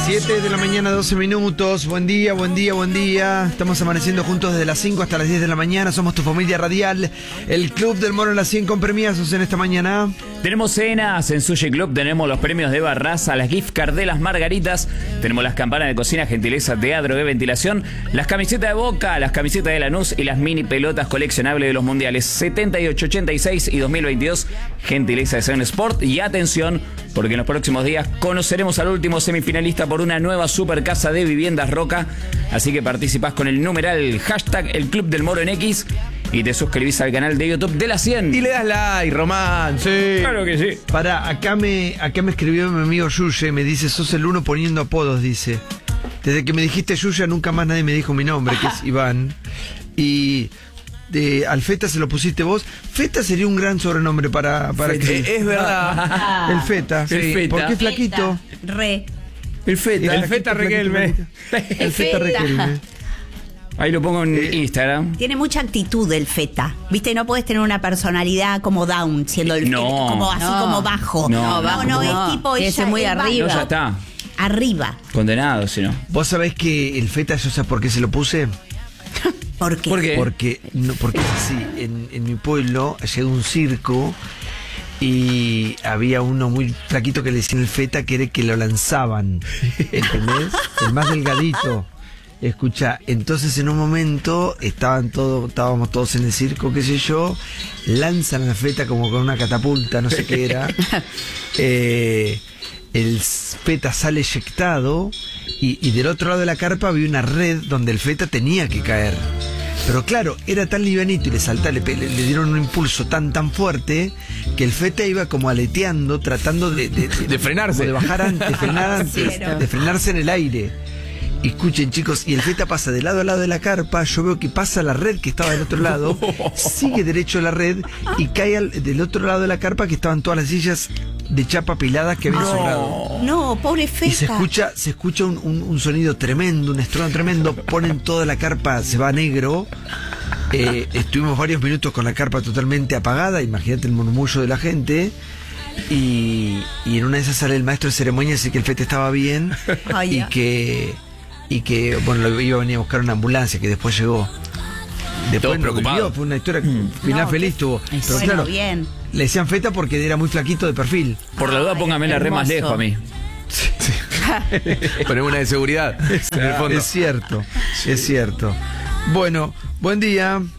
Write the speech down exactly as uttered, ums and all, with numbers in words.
siete de la mañana, doce minutos. Buen día, buen día, buen día. Estamos amaneciendo juntos desde las cinco hasta las diez de la mañana. Somos tu familia radial. El Club del Moro en las cien con premiazos en esta mañana. Tenemos cenas en Sushi Club, tenemos los premios de Barraza, las gift card de las Margaritas, tenemos las campanas de cocina, gentileza de Adro de ventilación, las camisetas de Boca, las camisetas de Lanús y las mini pelotas coleccionables de los mundiales setenta y ocho, ochenta y seis y dos mil veintidós, gentileza de Seven Sport. Y atención, porque en los próximos días conoceremos al último semifinalista por una nueva super casa de viviendas Roca, así que participás con el numeral hashtag el Club del Moro en X y te suscribís al canal de YouTube de la cien. Y le das like, Román, sí. Claro que sí. Pará, acá me, acá me escribió mi amigo Yuye, me dice, sos el uno poniendo apodos, dice. Desde que me dijiste Yuya, nunca más nadie me dijo mi nombre, que es Iván. Y de, al Feta se lo pusiste vos. Feta sería un gran sobrenombre para, para Feta, que... es verdad. El Feta. El Sí, Feta. ¿por qué flaquito? Re. El Feta. El El Feta Riquelme. El Feta Riquelme. Ahí lo pongo en Eh, Instagram. Tiene mucha actitud el Feta. Viste, no puedes tener una personalidad como down, siendo el No. Feta, como así No. como bajo. No, no, no, no. es tipo Tiene que ella, ser muy él va arriba. No, ya está. Arriba. Condenado, si no. Vos sabés que el Feta, yo sé por qué se lo puse. ¿Por qué? ¿Por qué? Porque, no, porque es así, en, en mi pueblo llegó un circo y había uno muy flaquito que le decían el Feta, que era el que lo lanzaban, ¿entendés? El más delgadito. Escucha, entonces en un momento estaban todos, estábamos todos en el circo, qué sé yo, lanzan al Feta como con una catapulta, no sé qué era. Eh, el Feta sale eyectado y, y del otro lado de la carpa había una red donde el Feta tenía que caer. Pero claro, era tan livianito y le saltaba, le, le, le dieron un impulso tan tan fuerte que el Feta iba como aleteando, tratando de, de, de, De frenarse. de bajar antes, de frenar antes, Sí, ¿no? de frenarse en el aire. Y escuchen, chicos, y el Feta pasa de lado a lado de la carpa, yo veo que pasa la red que estaba del otro lado, sigue derecho la red y cae al, del otro lado de la carpa que estaban todas las sillas de chapa piladas que habían sobrado. No, pobre Feta. Y se escucha, se escucha un, un, un sonido tremendo, un estruendo tremendo, ponen toda la carpa, se va a negro. Eh, estuvimos varios minutos con la carpa totalmente apagada, imagínate el murmullo de la gente. Y, y en una de esas sale el maestro de ceremonia y dice que el Feta estaba bien. Ay, y ya. que y que bueno, lo iba a venir a buscar una ambulancia que después llegó. Después Todos no preocupados. volvió, fue una historia final No, feliz qué- tuvo. Pero bueno, claro, bien. le decían Feta porque era muy flaquito de perfil. Por la duda, Ay, póngame la re más hermoso. lejos a mí. Ponemos una de seguridad. En el fondo. Es cierto, es cierto. Bueno, buen día.